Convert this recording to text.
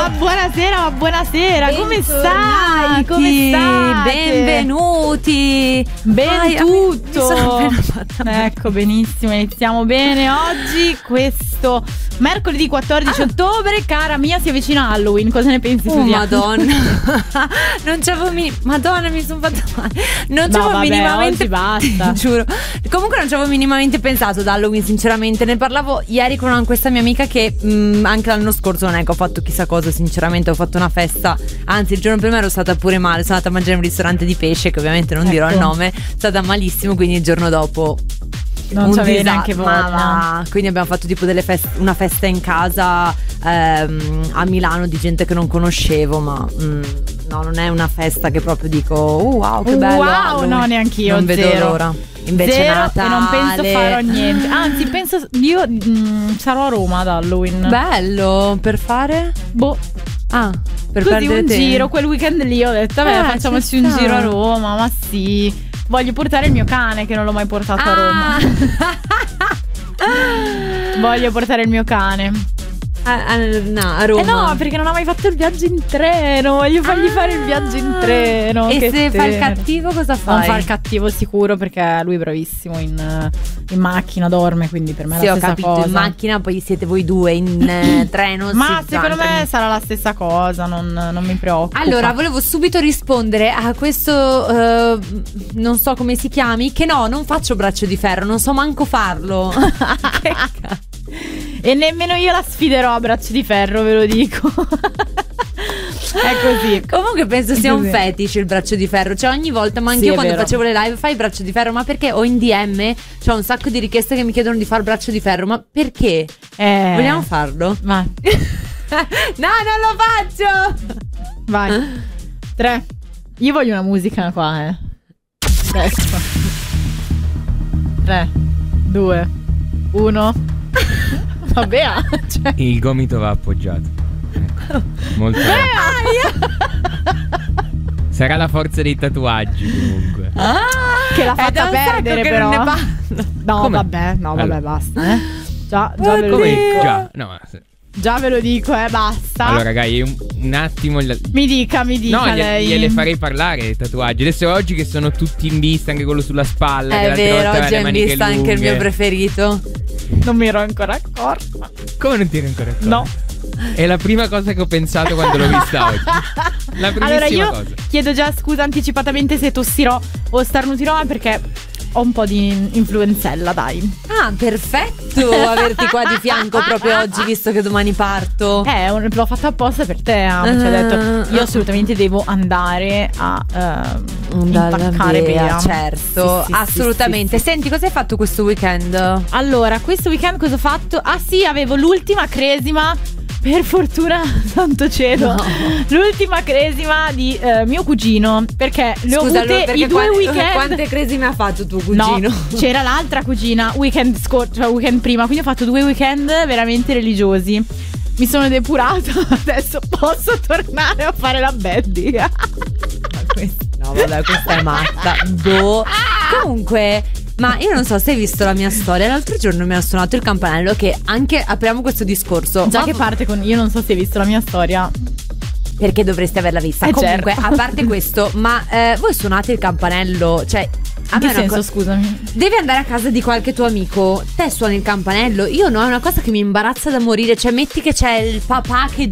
ma buonasera, come stai? Come stai? Benvenuti. Ben tutto. Mi sono appena fatta. Ecco, benissimo, iniziamo bene oggi, questo mercoledì 14 ottobre. Cara mia, si avvicina Halloween, cosa ne pensi tu? Madonna. Non c'avevo Madonna, mi sono fatta male. Non c'avevo minimamente oggi basta. Giuro. Comunque non ci avevo minimamente pensato ad Halloween, sinceramente. Ne parlavo ieri con questa mia amica che anche l'anno scorso non è che ho fatto chissà cosa, sinceramente. Ho fatto una festa, anzi il giorno prima ero stata pure male. Sono andata a mangiare in un ristorante di pesce, che ovviamente non dirò il nome. È stata malissimo, quindi il giorno dopo non c'avevi neanche voglia. Quindi abbiamo fatto tipo una festa in casa a Milano di gente che non conoscevo, ma no, non è una festa che proprio dico wow, che bello. Wow, no, neanch'io. Non vedo l'ora. Invece zero, Natale. e non penso farò niente. Anzi, penso io sarò a Roma ad Halloween. Bello, per fare? Per così perdere un tempo. Giro, quel weekend lì ho detto vabbè, facciamoci un giro a Roma, ma sì. Voglio portare il mio cane che non l'ho mai portato a Roma. Voglio portare il mio cane. A Roma. No, perché non ha mai fatto il viaggio in treno. Voglio fargli fare il viaggio in treno. E che se fa il cattivo cosa fai? Non fa il cattivo sicuro, perché lui è bravissimo in macchina, dorme, quindi per me è la stessa cosa. In macchina poi siete voi due, in treno. Ma secondo me sarà la stessa cosa, non mi preoccupa. Allora, volevo subito rispondere a questo non so come si chiami, che no, non faccio braccio di ferro, non so manco farlo. Che cazzo. E nemmeno io la sfiderò a braccio di ferro, ve lo dico. È così. Comunque penso sia un fetish il braccio di ferro. Cioè ogni volta, ma anche io quando facevo le live, fai il braccio di ferro. Ma perché? O in DM c'ho un sacco di richieste che mi chiedono di fare il braccio di ferro. Ma perché? Vogliamo farlo? Ma no, non lo faccio. Vai. 3. Io voglio una musica qua, Adesso 3, 2, 1. Vabbè, cioè. Il gomito va appoggiato. Ecco. Molto sarà la forza dei tatuaggi comunque. Che l'ha fatta perdere, che però. Non ne parlo. No, come? vabbè, Allora. Basta, Già ve lo dico. Già ve lo dico, basta. Allora, ragazzi, un attimo. Mi dica no, lei. gliele farei parlare i tatuaggi. Adesso oggi che sono tutti in vista, anche quello sulla spalla. È vero, oggi è in vista lunghe. anche il mio preferito. Non mi ero ancora accorta. Come non ti eri ancora accorta? No. È la prima cosa che ho pensato quando l'ho vista oggi. La primissima allora io cosa. chiedo già scusa anticipatamente se tossirò o starnutirò, perché ho un po' di influenzella, dai. Perfetto averti qua di fianco proprio oggi, visto che domani parto. L'ho fatta apposta per te, Ci ho detto io assolutamente devo andare a impaccare Bea. Certo, sì, assolutamente. Sì. Senti, cosa hai fatto questo weekend? Allora, questo weekend cosa ho fatto? Avevo l'ultima cresima. Per fortuna, santo cielo, l'ultima cresima di mio cugino. Perché le ho avute i due weekend. Quante cresime ha fatto tuo cugino? No, c'era l'altra cugina weekend prima. Quindi ho fatto 2 weekend veramente religiosi. Mi sono depurata. Adesso posso tornare a fare la Betty. No, vabbè, questa è matta. Comunque, ma io non so se hai visto la mia storia. L'altro giorno mi ha suonato il campanello, che anche apriamo questo discorso. Già che parte con io non so se hai visto la mia storia, perché dovreste averla vista. Comunque, certo. A parte questo, ma voi suonate il campanello? Cioè, in che senso, scusami? Devi andare a casa di qualche tuo amico, te suoni il campanello. Io no, è una cosa che mi imbarazza da morire. Cioè, metti che c'è il papà che